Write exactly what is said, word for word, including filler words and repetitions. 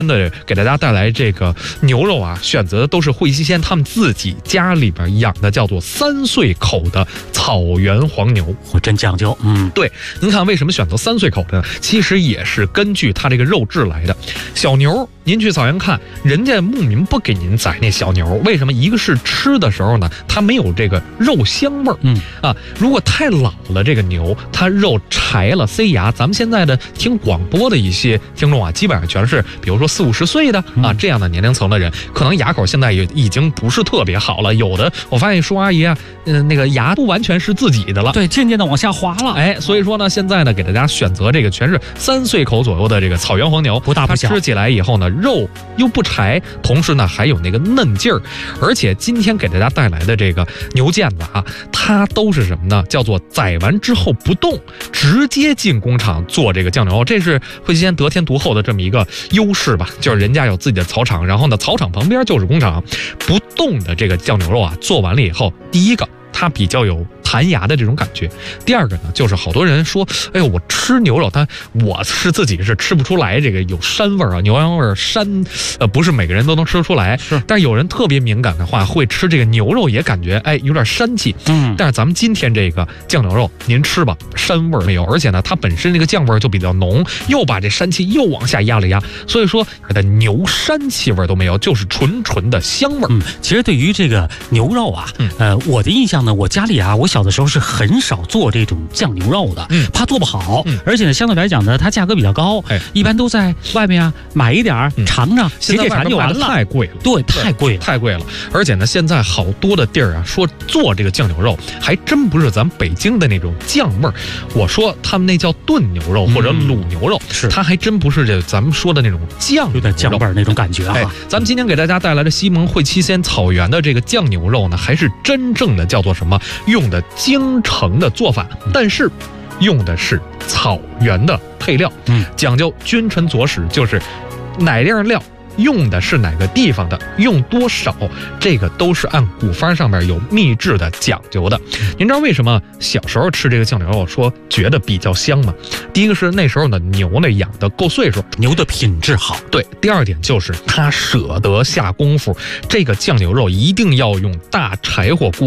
的给大家带来这个牛肉啊，选择的都是惠西县他们自己家里边养的，叫做三岁口的草原黄牛。 我真讲究，嗯， 对，您看为什么选择三岁口的呢？其实也是根据它这个肉质来的。小牛，您去草原看，人家牧民不给您宰那小牛，为什么？一个是吃的时候呢，它没有这个肉香味儿， 嗯啊，如果太老了，这个牛它肉柴了塞牙。咱们现在的听广播的一些听众啊，基本上全是比如说四五十岁的啊这样的年龄层的人，可能牙口现在也已经不是特别好了。有的我发现叔阿姨啊，嗯、呃，那个牙不完全是自己的了， 对，渐渐的往下滑了。 哎，所以说呢，现在呢给大家选择这个全是三岁口左右的这个草原黄牛， 不大不小， 它吃起来以后呢，肉又不柴，同时呢还有那个嫩劲儿。而且今天给大家带来的这个牛腱子啊，它都是什么呢？叫做宰完之后不动，直接进工厂做这个酱牛肉，这是惠西县得天独厚的这么一个优势吧，就是人家有自己的草场，然后呢草场旁边就是工厂，不动的这个酱牛肉啊，做完了以后，第一个它比较有弹牙的这种感觉。第二个呢，就是好多人说，哎呦，我吃牛肉，但我是自己是吃不出来这个有膻味啊，牛羊味膻，呃，不是每个人都能吃得出来。 是， 但是有人特别敏感的话，会吃这个牛肉也感觉哎有点膻气。 嗯， 但是咱们今天这个酱牛肉，您吃吧，膻味没有，而且呢，它本身这个酱味就比较浓，又把这膻气又往下压了压，所以说它的牛膻气味都没有，就是纯纯的香味。 嗯，其实对于这个牛肉啊， 嗯、 呃，我的印象呢，我家里啊，我小的时候是很少做这种酱牛肉的， 嗯， 怕做不好， 嗯， 而且呢，相对来讲呢，它价格比较高， 哎， 一般都在外面啊买一点儿、嗯、尝尝，解解馋就完了。 太贵了， 对，太贵了， 太贵了。而且呢，现在好多的地儿啊，说做这个酱牛肉，还真不是咱们北京的那种酱味儿。我说他们那叫炖牛肉或者卤牛肉， 是、嗯， 它还真不是这咱们说的那种酱， 有点酱味儿那种感觉啊。 哎，咱们今天给大家带来的西蒙惠西县草原的这个酱牛肉呢，还是真正的叫做什么？用的京城的做法，但是用的是草原的配料， 嗯， 讲究君臣佐使，就是哪样料用的是哪个地方的，用多少，这个都是按古方上面有秘制的讲究的。您知道为什么小时候吃这个酱牛肉说觉得比较香吗？第一个是那时候的牛呢养的够岁数， 牛的品质好。 对，第二点就是它舍得下功夫，这个酱牛肉一定要用大柴火锅。